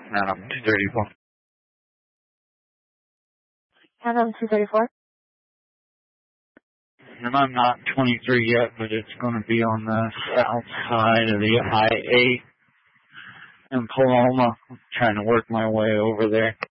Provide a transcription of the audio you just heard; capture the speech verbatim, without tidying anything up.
And I'm two thirty-four. Hanover two thirty-four? And I'm not twenty-three yet, but it's going to be on the south side of the I eight in Paloma. I'm trying to work my way over there.